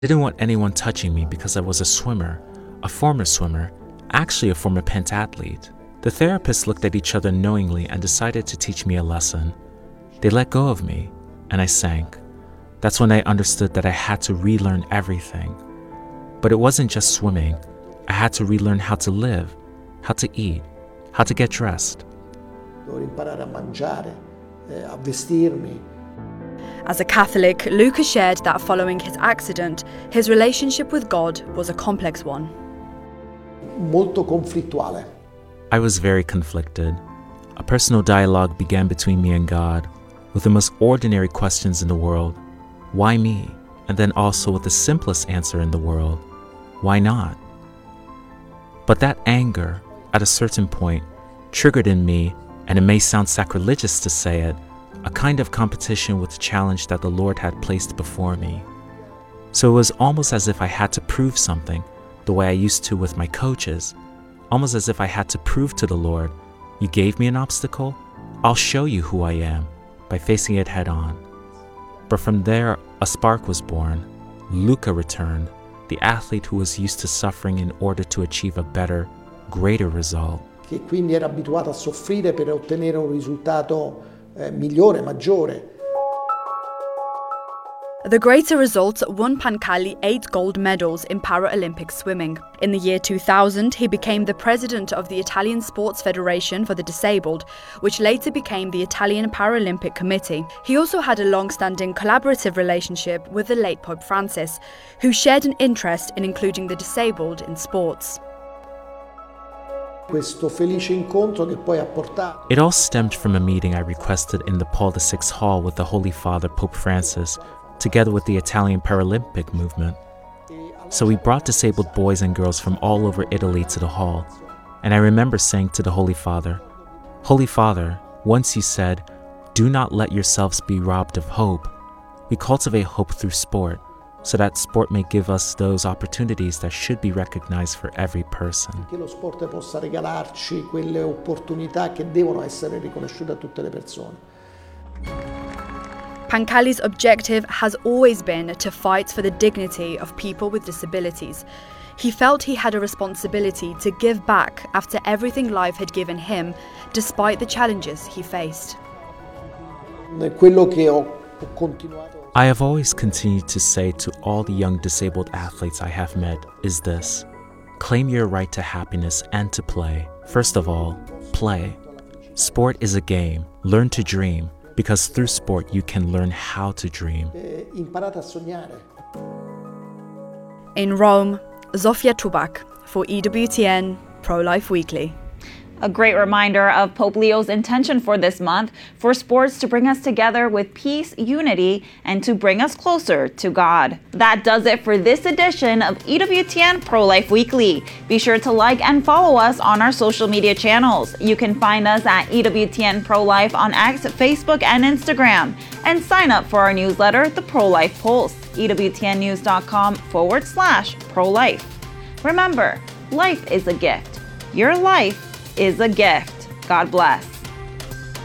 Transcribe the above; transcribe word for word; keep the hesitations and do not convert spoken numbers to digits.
didn't want anyone touching me because I was a swimmer, a former swimmer, actually a former pentathlete. The therapists looked at each other knowingly and decided to teach me a lesson. They let go of me, and I sank. That's when I understood that I had to relearn everything. But it wasn't just swimming. I had to relearn how to live, how to eat, how to get dressed. Dovevo imparare a mangiare, a vestirmi. As a Catholic, Luca shared that following his accident, his relationship with God was a complex one. Molto conflittuale. I was very conflicted. A personal dialogue began between me and God, with the most ordinary questions in the world. Why me? And then also with the simplest answer in the world. Why not? But that anger, at a certain point, triggered in me, and it may sound sacrilegious to say it, a kind of competition with the challenge that the Lord had placed before me. So it was almost as if I had to prove something, the way I used to with my coaches, almost as if I had to prove to the Lord, you gave me an obstacle, I'll show you who I am, by facing it head on. But from there, a spark was born. Luca returned, the athlete who was used to suffering in order to achieve a better, greater result. Che quindi era abituato a soffrire per ottenere un risultato eh, migliore, maggiore. The greater result won Pancalli eight gold medals in Paralympic swimming. In the year two thousand, he became the president of the Italian Sports Federation for the Disabled, which later became the Italian Paralympic Committee. He also had a long-standing collaborative relationship with the late Pope Francis, who shared an interest in including the disabled in sports. Questo felice incontro che poi ha portato. It all stemmed from a meeting I requested in the Paul the Sixth Hall with the Holy Father Pope Francis, together with the Italian Paralympic movement. So we brought disabled boys and girls from all over Italy to the hall, and I remember saying to the Holy Father, Holy Father, once you said, do not let yourselves be robbed of hope. We cultivate hope through sport, so that sport may give us those opportunities that should be recognized for every person. Che lo sport possa regalarci quelle opportunità che devono essere riconosciute a tutte le persone. Pancalli's objective has always been to fight for the dignity of people with disabilities. He felt he had a responsibility to give back after everything life had given him, despite the challenges he faced. Quello che ho continuato. I have always continued to say to all the young disabled athletes I have met is this: claim your right to happiness and to play. First of all, play. Sport is a game. Learn to dream, because through sport you can learn how to dream. Imparate a sognare. In Rome, Zofia Tubak for E W T N Pro-Life Weekly. A great reminder of Pope Leo's intention for this month, for sports to bring us together with peace, unity, and to bring us closer to God. That does it for this edition of E W T N Pro-Life Weekly. Be sure to like and follow us on our social media channels. You can find us at E W T N Pro-Life on X, Facebook, and Instagram. And sign up for our newsletter, The Pro-Life Pulse, ewtnnews.com forward slash pro-life. Remember, life is a gift. Your life is a gift. God bless.